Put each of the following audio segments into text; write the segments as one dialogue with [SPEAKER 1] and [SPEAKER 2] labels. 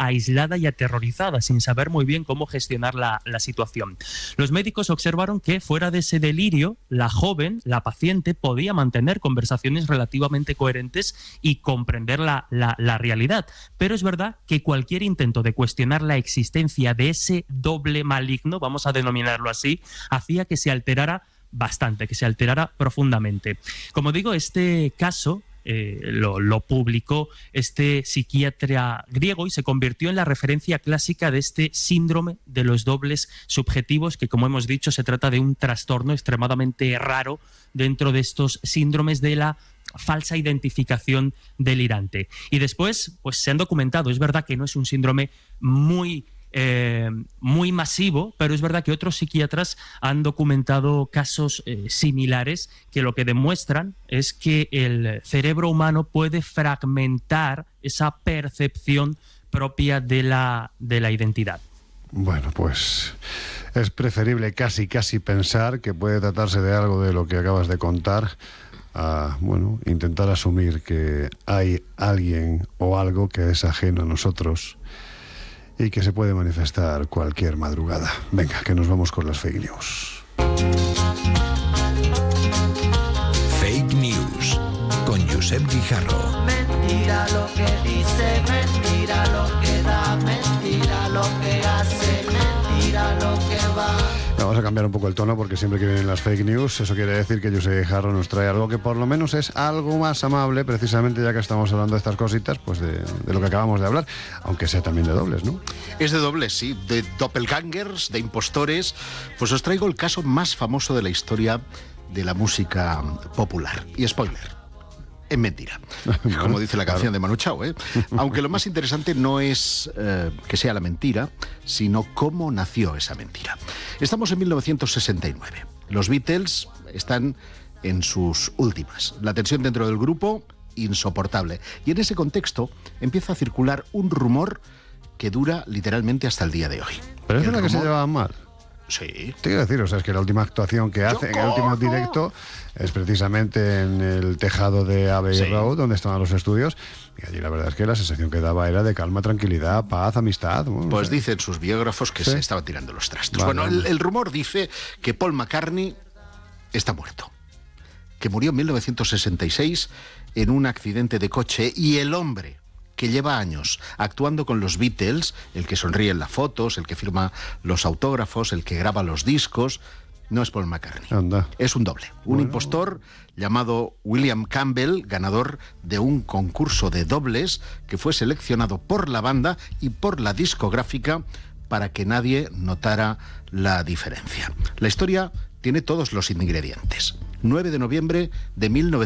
[SPEAKER 1] aislada y aterrorizada, sin saber muy bien cómo gestionar la situación. Los médicos observaron que fuera de ese delirio, la joven, la paciente, podía mantener conversaciones relativamente coherentes y comprender la realidad. Pero es verdad que cualquier intento de cuestionar la existencia de ese doble maligno, vamos a denominarlo así, hacía que se alterara bastante, que se alterara profundamente. Como digo, este caso lo publicó este psiquiatra griego y se convirtió en la referencia clásica de este síndrome de los dobles subjetivos, que, como hemos dicho, se trata de un trastorno extremadamente raro dentro de estos síndromes de la falsa identificación delirante. Y después, pues se han documentado, es verdad que no es un síndrome muy masivo, pero es verdad que otros psiquiatras han documentado casos similares que lo que demuestran es que el cerebro humano puede fragmentar esa percepción propia de la identidad.
[SPEAKER 2] Bueno, pues es preferible casi pensar que puede tratarse de algo de lo que acabas de contar a, intentar asumir que hay alguien o algo que es ajeno a nosotros y que se puede manifestar cualquier madrugada. Venga, que nos vamos con las fake news.
[SPEAKER 3] Fake news con Josep Guijarro.
[SPEAKER 4] Mentira lo que dice, mentira lo que da, mentira lo que hace, mentira lo que va.
[SPEAKER 2] Vamos a cambiar un poco el tono porque siempre que vienen las fake news, eso quiere decir que Josep Guijarro nos trae algo que por lo menos es algo más amable, precisamente ya que estamos hablando de estas cositas, pues de lo que acabamos de hablar, aunque sea también de dobles, ¿no?
[SPEAKER 5] Es de dobles, sí, de doppelgangers, de impostores. Pues os traigo el caso más famoso de la historia de la música popular. Y spoiler, es mentira, como dice la canción de Manu Chao, ¿eh? Aunque lo más interesante no es que sea la mentira, sino cómo nació esa mentira. Estamos en 1969. Los Beatles están en sus últimas. La tensión dentro del grupo, insoportable. Y en ese contexto empieza a circular un rumor que dura literalmente hasta el día de hoy.
[SPEAKER 2] Pero es verdad que se llevaban mal.
[SPEAKER 5] Sí.
[SPEAKER 2] Te quiero decir, o sea, es que la última actuación que hacen, el último directo, es precisamente en el tejado de Abbey Road, donde estaban los estudios, y allí la verdad es que la sensación que daba era de calma, tranquilidad, paz, amistad.
[SPEAKER 5] Pues dicen sus biógrafos que se estaban tirando los trastos.
[SPEAKER 2] Vale.
[SPEAKER 5] Bueno, el rumor dice que Paul McCartney está muerto, que murió en 1966 en un accidente de coche, y el hombre que lleva años actuando con los Beatles, el que sonríe en las fotos, el que firma los autógrafos, el que graba los discos, no es Paul McCartney.
[SPEAKER 2] Anda.
[SPEAKER 5] Es un doble, un impostor llamado William Campbell, ganador de un concurso de dobles que fue seleccionado por la banda y por la discográfica para que nadie notara la diferencia. La historia tiene todos los ingredientes. 9 de noviembre de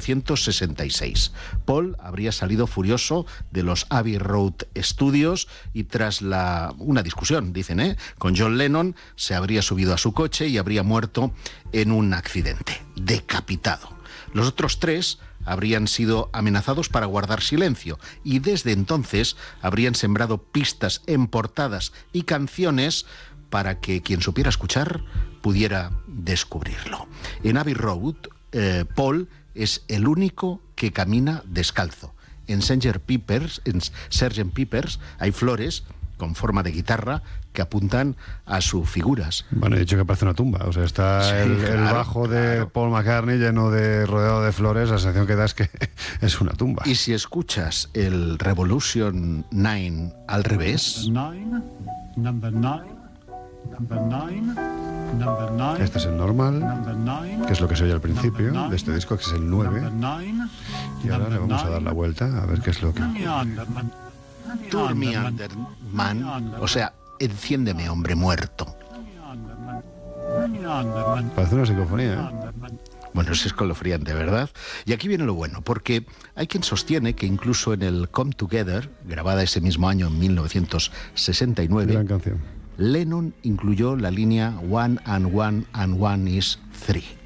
[SPEAKER 5] 1966. Paul habría salido furioso de los Abbey Road Studios y tras una discusión, dicen, con John Lennon, se habría subido a su coche y habría muerto en un accidente, decapitado. Los otros 3 habrían sido amenazados para guardar silencio y desde entonces habrían sembrado pistas en portadas y canciones para que quien supiera escuchar pudiera descubrirlo. En Abbey Road, Paul es el único que camina descalzo. En Sgt. Pepper's hay flores con forma de guitarra que apuntan a sus figuras.
[SPEAKER 2] Bueno, he dicho que parece una tumba. O sea, está el bajo de Paul McCartney rodeado de flores. La sensación que da es que es una tumba.
[SPEAKER 5] Y si escuchas el Revolution 9 al revés...
[SPEAKER 2] Este es el normal, que es lo que se oye al principio de este disco, que es el 9. Y ahora le vamos a dar la vuelta a ver qué es lo que...
[SPEAKER 5] Turn me under, man. O sea, enciéndeme, hombre muerto.
[SPEAKER 2] Parece una psicofonía, ¿eh?
[SPEAKER 5] Bueno, es escalofriante, ¿verdad? Y aquí viene lo bueno, porque hay quien sostiene que incluso en el Come Together, grabada ese mismo año en 1969...
[SPEAKER 2] Gran canción.
[SPEAKER 5] Lennon incluyó la línea One and One and One is Three.